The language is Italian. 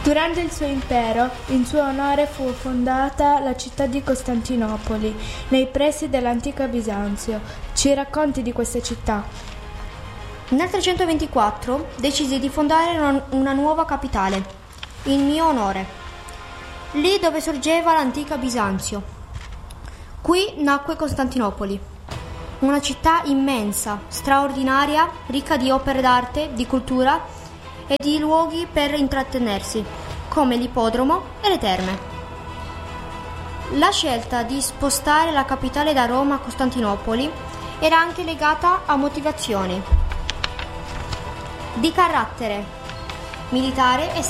Durante il suo impero, in suo onore fu fondata la città di Costantinopoli, nei pressi dell'antica Bisanzio. Ci racconti di questa città? Nel 324 decisi di fondare una nuova capitale, in mio onore, lì dove sorgeva l'antica Bisanzio. Qui nacque Costantinopoli, una città immensa, straordinaria, ricca di opere d'arte, di cultura e di luoghi per intrattenersi, come l'ippodromo e le terme. La scelta di spostare la capitale da Roma a Costantinopoli era anche legata a motivazioni di carattere militare e